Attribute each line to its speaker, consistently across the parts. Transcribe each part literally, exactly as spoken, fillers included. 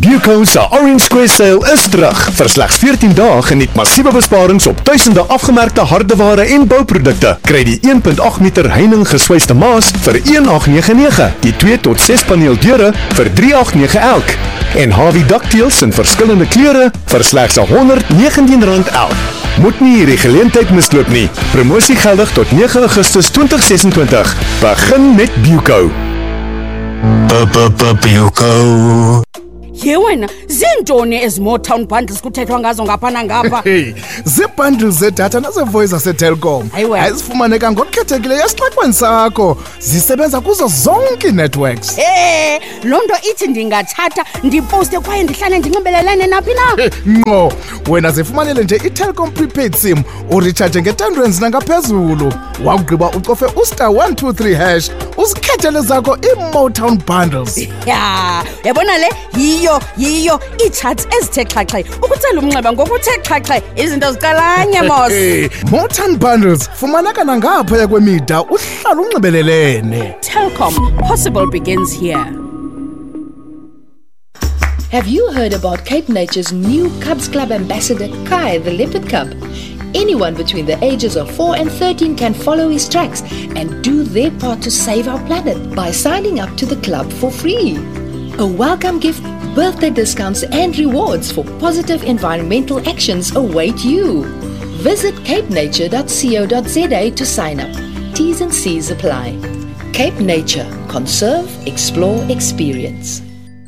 Speaker 1: Buco se Orange Square Sale is terug. Vir slegs veertien dae geniet massiewe besparings op duisende afgemerkte hardeware en bouprodukte. Kry die een komma agt meter heining geswyste maas vir een agt nege nege, die twee tot ses paneel deure vir drie agt nege elk en Harvey ducktails in verskillende kleure vir slegs honderd negentien rand elk. Moet nie hierdie geleentheid misloop nie. Promosie geldig tot nege Augustus twintig ses en twintig. Begin met Buco.
Speaker 2: Buco.
Speaker 3: Ye wena, zintoni ezi-Motown bundles kuthethwa ngazo ngapha nangapha?
Speaker 4: Hey, zii-bundles zedatha nazevoice zaseTelkom. Ayizifumaneka ngokukhethekileyo esixekweni sakho. Zisebenza kuzo zonke ii-networks.
Speaker 3: Hey, loo nto ithi ndingathatha ndiposte kwaye ndihlale ndinxibelelene naphi na?
Speaker 4: Ngqo, wena zifumanele nje i-Telkom prepaid sim uricharge nge-ten rands nangaphezulu. Wakugqiba ucofe ustar one two three hash uzikhethele zakho ii-Motown bundles.
Speaker 3: Ya, yabona le yiyo yiyo ii-charts ezithe xhaxhe ukutsela umnxeba ngokuthe xhaxhe izinto zikalanye mos.
Speaker 4: Hey, Motown bundles fumaneka nangaphaya kwemida uhlala unxibelelene.
Speaker 3: Telkom, possible begins here.
Speaker 5: Have you heard about Cape Nature's new Cubs Club ambassador, Kai the Leopard Cub? Anyone between the ages of four and thirteen can follow his tracks and do their part to save our planet by signing up to the club for free. A welcome gift, birthday discounts and rewards for positive environmental actions await you. Visit cape nature dot co dot za to sign up. T's and C's apply. Cape Nature. Conserve, explore, experience.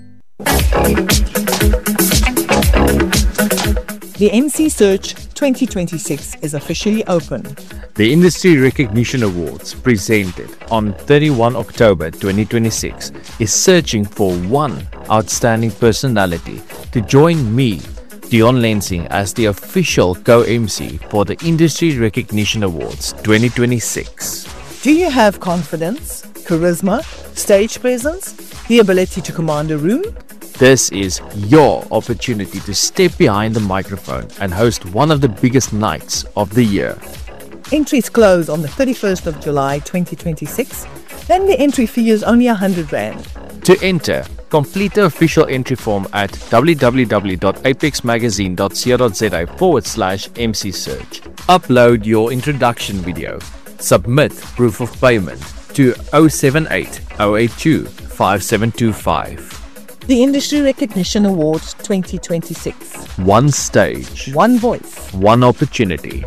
Speaker 6: The M C Search twenty twenty-six is officially open.
Speaker 7: The Industry Recognition Awards, presented on thirty-first October twenty twenty-six, is searching for one outstanding personality to join me, Dion Lensing, as the official co-M C for the Industry Recognition Awards twenty twenty-six.
Speaker 6: Do you have confidence, charisma, stage presence, the ability to command a room?
Speaker 7: This is your opportunity to step behind the microphone and host one of the biggest nights of the year.
Speaker 6: Entries close on the thirty-first of July twenty twenty-six, and the entry fee is only one hundred rand.
Speaker 7: To enter, complete the official entry form at w w w dot apex magazine dot co dot za forward slash M C search. Upload your introduction video. Submit proof of payment to zero seven eight zero eight two five seven two five.
Speaker 6: The Industry Recognition Awards twenty twenty-six.
Speaker 7: One stage.
Speaker 6: One voice.
Speaker 7: One opportunity.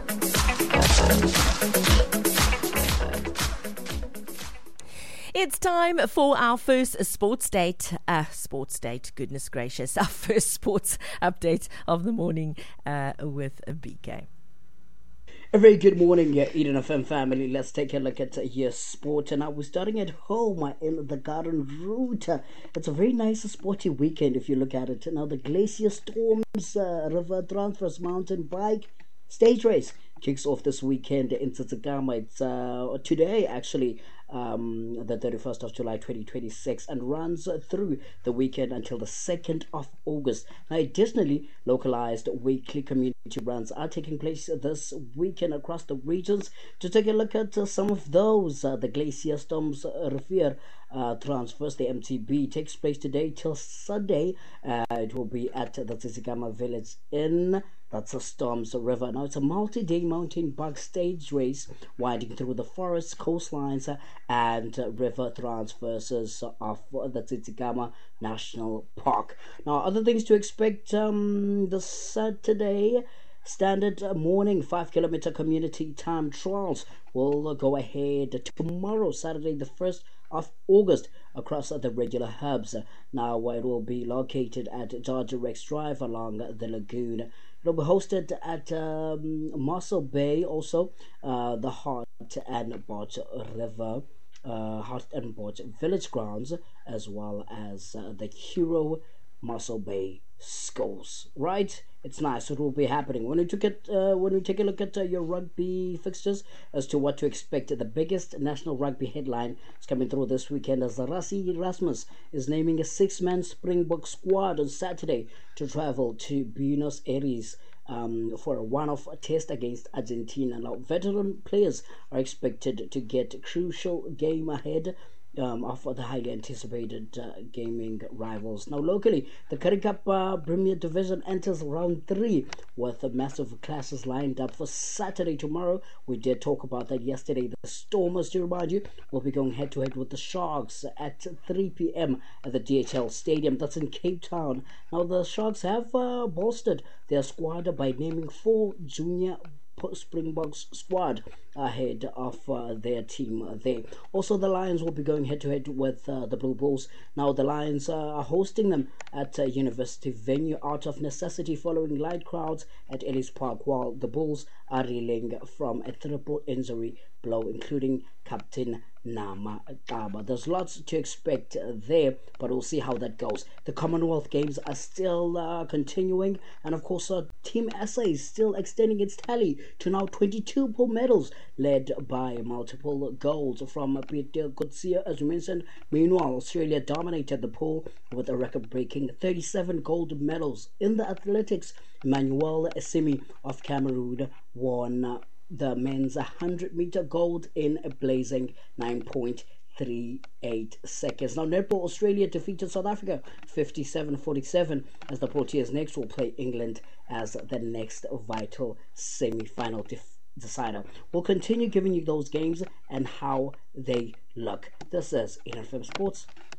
Speaker 8: It's time for our first sports date. Uh, sports date, goodness gracious. Our first sports update of the morning uh, with B K.
Speaker 9: A very good morning, yeah, Eden F M family. Let's take a look at uh, your sport. And I was starting at home uh, in the Garden Route. Uh, it's a very nice sporty weekend if you look at it. Now, the Glacier Storms uh, River Transfers Mountain Bike Stage Race kicks off this weekend in Tsitsikamma. It's uh, today, actually, um, the thirty-first of July twenty twenty-six, and runs through the weekend until the second of August. Now, additionally, localized weekly community runs are taking place this weekend across the regions. To take a look at uh, some of those, uh, the Glacier Storms uh, Rivier uh, Transfers, the M T B, takes place today till Sunday. Uh, it will be at the Tsitsikamma Village Inn. That's a Storms River. Now, it's a multi-day mountain bike stage race winding through the forests, coastlines, uh, and uh, river transverses of the Tsitsikamma National Park. Now, other things to expect um, this Saturday. Standard morning five kilometer community time trials will go ahead tomorrow, Saturday, the first of August, across the regular hubs. Now, it will be located at George Rex Drive along the lagoon. It will be hosted at um, Mossel Bay, also uh, the Hart and Botch River, uh, Hart and Botch Village Grounds, as well as uh, the Hero Mossel Bay Schools. Right? It's nice. It will be happening. When we took it, uh, when we take a look at uh, your rugby fixtures as to what to expect, the biggest national rugby headline is coming through this weekend as Rassie Erasmus is naming a six-man Springbok squad on Saturday to travel to Buenos Aires um, for a one-off test against Argentina. Now, veteran players are expected to get a crucial game ahead Um, of the highly anticipated uh, gaming rivals. Now, locally, the Currie Cup uh, Premier Division enters round three with a massive classes lined up for Saturday tomorrow. We did talk about that yesterday. The Stormers, to remind you, will be going head to head with the Sharks at three p m at the D H L Stadium. That's in Cape Town. Now, the Sharks have uh, bolstered their squad by naming four junior Springboks squad ahead of uh, their team there. Also, the Lions will be going head to head with uh, the Blue Bulls. Now, the Lions uh, are hosting them at a university venue out of necessity following light crowds at Ellis Park, while the Bulls are reeling from a triple injury blow, including captain Nama Kaba. There's lots to expect there, but we'll see how that goes. The Commonwealth Games are still uh, continuing, and of course, uh, Team S A is still extending its tally to now twenty-two gold medals, led by multiple golds from Peter Kutsia, as we mentioned. Meanwhile, Australia dominated the pool with a record-breaking thirty-seven gold medals. In the athletics, Emmanuel Esimi of Cameroon won uh, the men's one hundred meter gold in a blazing nine point three eight seconds. Now, Netball Australia defeated South Africa fifty-seven forty-seven as the Proteas next will play England as the next vital semi-final def- decider. We'll continue giving you those games and how they look. This is N F M Sports.